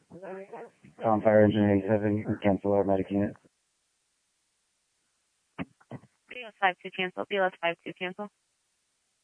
Fire Engineering 7, cancel our medic unit. BLS 52 cancel. BLS 52 cancel.